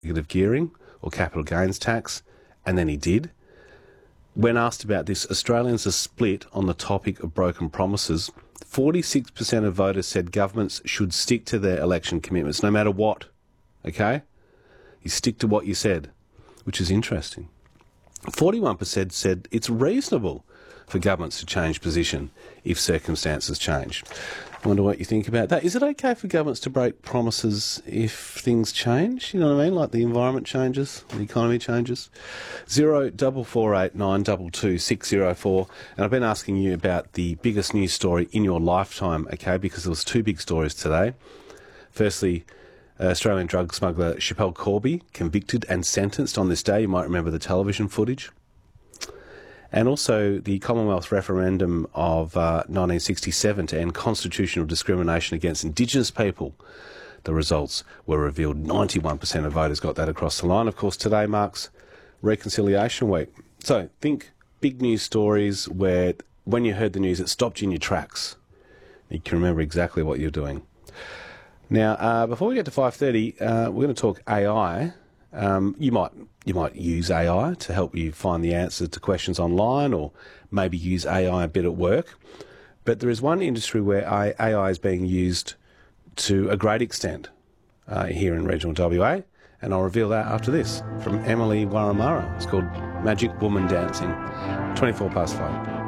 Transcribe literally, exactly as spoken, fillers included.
negative gearing or capital gains tax, and then he did. When asked about this, Australians are split on the topic of broken promises. forty-six percent of voters said governments should stick to their election commitments, no matter what, okay? You stick to what you said, which is interesting. forty-one percent said it's reasonable for governments to change position if circumstances change. I wonder what you think about that. Is it okay for governments to break promises if things change? You know what I mean? Like the environment changes, the economy changes. Zero double four eight nine double two six zero four. And I've been asking you about the biggest news story in your lifetime, okay? Because there was two big stories today. Firstly, uh, Australian drug smuggler Schapelle Corby convicted and sentenced on this day. You might remember the television footage. And also the Commonwealth referendum of uh, nineteen sixty-seven to end constitutional discrimination against Indigenous people. The results were revealed. ninety-one percent of voters got that across the line. Of course, today marks Reconciliation Week. So think big news stories where when you heard the news, it stopped you in your tracks. You can remember exactly what you're doing. Now, uh, before we get to five thirty, uh, we're going to talk A I. Um, you might you might use A I to help you find the answers to questions online, or maybe use A I a bit at work. But there is one industry where A I is being used to a great extent uh, here in regional W A, and I'll reveal that after this from Emily Waramara. It's called Magic Woman Dancing, twenty-four past five.